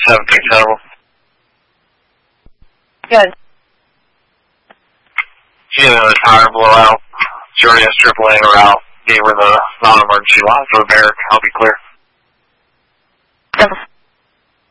737. Good. She had another tire blowout. She already has AAA in her out. Gave her the non-emergency line for the Barrack. I'll be clear.